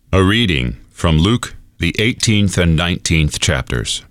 A reading from Luke, the 18th and 19th chapters.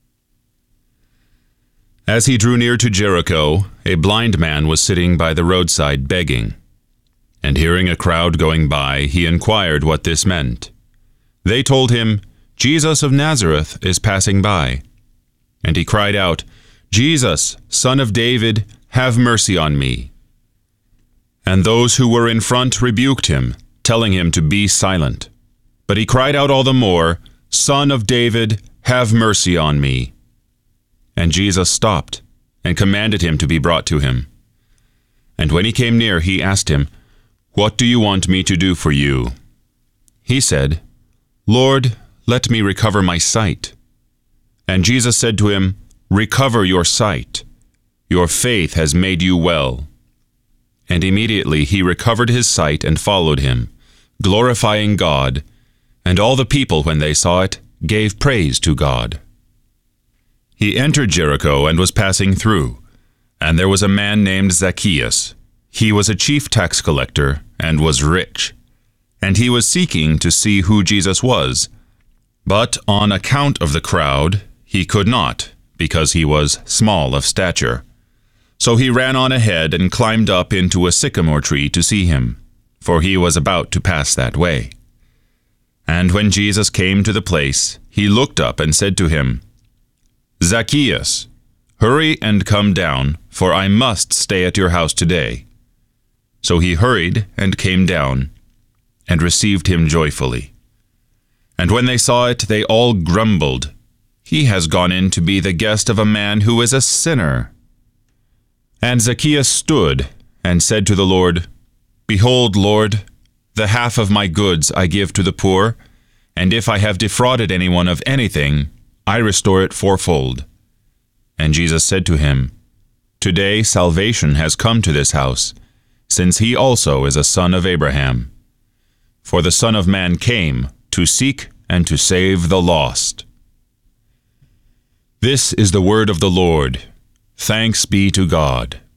As he drew near to Jericho, a blind man was sitting by the roadside begging. And hearing a crowd going by, he inquired what this meant. They told him, "Jesus of Nazareth is passing by." And he cried out, "Jesus, Son of David, have mercy on me." And those who were in front rebuked him, telling him to be silent. But he cried out all the more, "Son of David, have mercy on me." And Jesus stopped, and commanded him to be brought to him. And when he came near, he asked him, "What do you want me to do for you?" He said, "Lord, let me recover my sight." And Jesus said to him, "Recover your sight. Your faith has made you well." And immediately he recovered his sight and followed him, glorifying God. And all the people, when they saw it, gave praise to God. He entered Jericho and was passing through. And there was a man named Zacchaeus. He was a chief tax collector and was rich. And he was seeking to see who Jesus was. But on account of the crowd, he could not, because he was small of stature. So he ran on ahead and climbed up into a sycamore tree to see him, for he was about to pass that way. And when Jesus came to the place, he looked up and said to him, "Zacchaeus, hurry and come down, for I must stay at your house today." So he hurried and came down, and received him joyfully. And when they saw it, they all grumbled, "He has gone in to be the guest of a man who is a sinner." And Zacchaeus stood and said to the Lord, "Behold, Lord, the half of my goods I give to the poor, and if I have defrauded anyone of anything, I restore it fourfold." And Jesus said to him, "Today salvation has come to this house, since he also is a son of Abraham. For the Son of Man came to seek and to save the lost." This is the word of the Lord. Thanks be to God.